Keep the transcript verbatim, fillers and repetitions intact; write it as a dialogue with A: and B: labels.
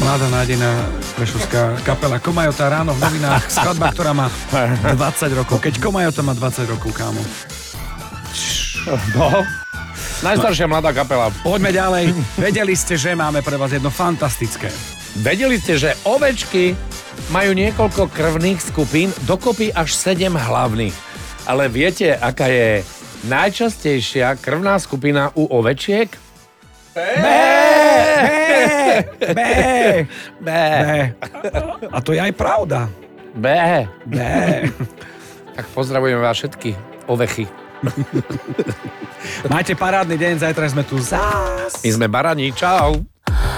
A: Mladá nádejná prešovská kapela Komajota ráno v novinách. Skladba, ktorá má dvadsať rokov. Keď Komajota má dvadsať rokov, kámo.
B: No. Najstaršia mladá kapela.
A: Poďme ďalej. Vedeli ste, že máme pre vás jedno fantastické.
B: Vedeli ste, že ovečky majú niekoľko krvných skupín, dokopy až sedem hlavných. Ale viete, aká je najčastejšia krvná skupina u ovečiek?
A: Bé! Bé! Bé! A to je aj pravda.
B: Bé.
A: Bé.
B: Tak pozdravujem vás všetky ovechy.
A: Majte parádny deň, zajtra sme tu zás.
B: My sme barani, čau.